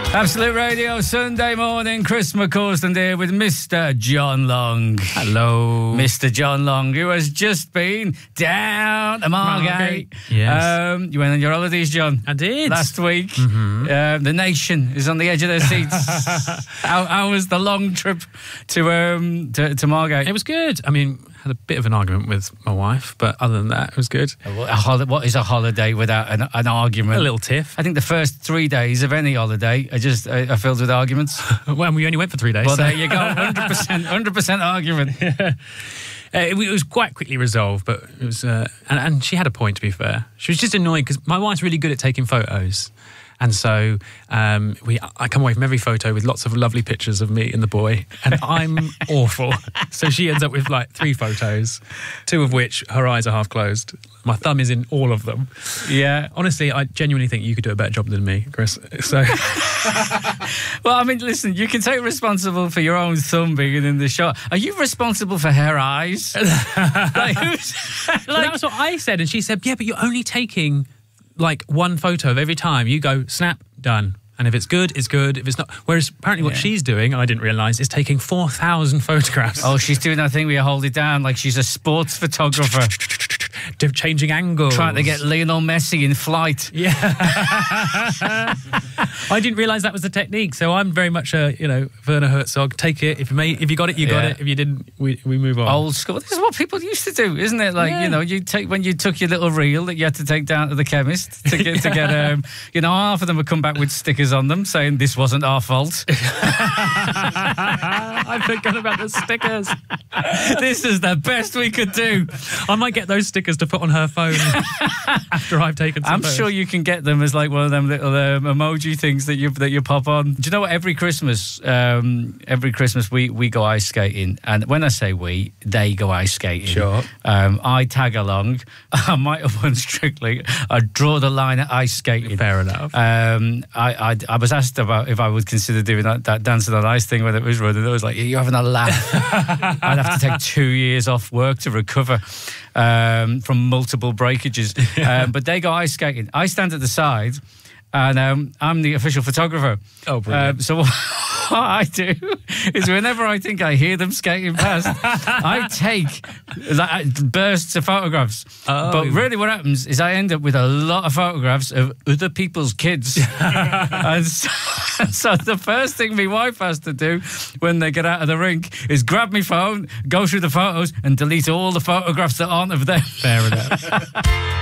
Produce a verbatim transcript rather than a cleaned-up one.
Absolute Radio, Sunday morning. Chris McCausland here with Mister John Long. Hello. Mister John Long, who has just been down to Margate. Margate. Yes. Um, you went on your holidays, John. I did. Last week. Mm-hmm. Um, the nation is on the edge of their seats. how, how was the long trip to, um, to, to Margate? It was good. I mean, had a bit of an argument with my wife, but other than that, it was good. A hol- what is a holiday without an, an argument? A little tiff. I think the first three days of any holiday are just uh, are filled with arguments. Well, we only went for three days. Well, so. there you go. one hundred percent, one hundred percent argument. Yeah. Uh, it, it was quite quickly resolved, but it was, uh, and, and she had a point, to be fair. She was just annoyed because my wife's really good at taking photos. And so um, we, I come away from every photo with lots of lovely pictures of me and the boy, and I'm awful. So she ends up with like three photos, two of which her eyes are half closed. My thumb is in all of them. Yeah. Honestly, I genuinely think you could do a better job than me, Chris. So, well, I mean, listen, you can take responsible for your own thumb being in the shot. Are you responsible for her eyes? like, who's, like, well, that was what I said, and she said, "Yeah, but you're only taking like one photo of every time. You go snap, done. And if it's good, it's good. If it's not..." Whereas apparently what Yeah. she's doing, I didn't realise, is taking four thousand photographs. Oh, she's doing that thing where you hold it down like she's a sports photographer. Changing angles. Trying to get Lionel Messi in flight. Yeah. I didn't realise that was the technique. So I'm very much a, you know, Werner Herzog. Take it. If you made, if you got it, you got Yeah. it. If you didn't, we, we move on. Old school. This is what people used to do, isn't it? Like, Yeah. you know, you take when you took your little reel that you had to take down to the chemist to get, to get um, you know, half of them would come back with stickers on them saying this wasn't our fault. I forgot about the stickers. This is the best we could do. I might get those stickers to put on her phone after I've taken some I'm photos. sure you can get them as like one of them little um, emoji things that you that you pop on. Do you know what? Every Christmas, um, every Christmas we, we go ice skating, and when I say we, they go ice skating. Sure. Um, I tag along. I might have won strictly. I draw the line at ice skating. Fair enough. Um, I, I I was asked about if I would consider doing that, that dancing on ice thing when it was running. I was like, you're having a laugh. I'd have to take two years off work to recover um, from multiple breakages. Um, but they go ice skating. I stand at the side, and um, I'm the official photographer. Oh, brilliant. Um, so what I do is whenever I think I hear them skating past, I take like, bursts of photographs. Oh. But really what happens is I end up with a lot of photographs of other people's kids. And so, so the first thing my wife has to do when they get out of the rink is grab my phone, go through the photos and delete all the photographs that aren't of them. Fair enough.